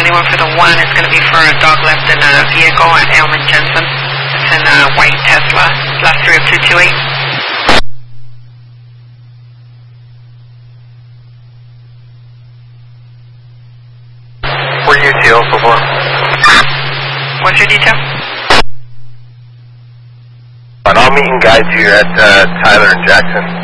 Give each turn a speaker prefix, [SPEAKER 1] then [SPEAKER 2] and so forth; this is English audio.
[SPEAKER 1] anyone for the 1 is going to be for a dog left in a vehicle at Elman Jensen. It's in a white Tesla, last 3 of 228.
[SPEAKER 2] Were you details before?
[SPEAKER 1] What's your detail?
[SPEAKER 2] And I'll meet and guide you at Tyler and Jackson.